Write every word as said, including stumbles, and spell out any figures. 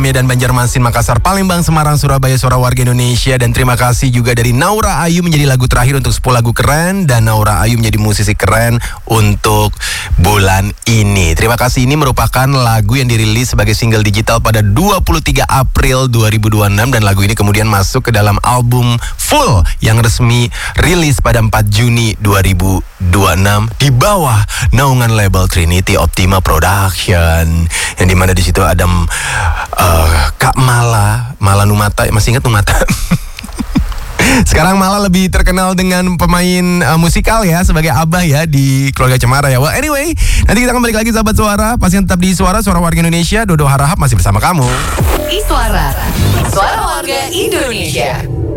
Medan, Banjarmasin, Makassar, Palembang, Semarang, Surabaya, suara warga Indonesia. Dan terima kasih juga dari Naura Ayu menjadi lagu terakhir untuk sepuluh lagu keren. Dan Naura Ayu menjadi musisi keren untuk bulan ini. Terima kasih, ini merupakan lagu yang dirilis sebagai single digital pada dua puluh tiga April dua ribu dua puluh enam. Dan lagu ini kemudian masuk ke dalam album full yang resmi rilis pada empat Juni dua ribu dua puluh enam di bawah naungan label Trinity Optima Production, yang dimana di situ ada uh, Kak Mala, Mala Numata, masih ingat Numata? Sekarang Mala lebih terkenal dengan pemain uh, musikal ya, sebagai abah ya di Keluarga Cemara ya. Well anyway, nanti kita akan balik lagi sahabat suara. Pastikan tetap di Suara, Suara Warga Indonesia. Dodo Harahap masih bersama kamu. Iswara, Suara Warga Indonesia.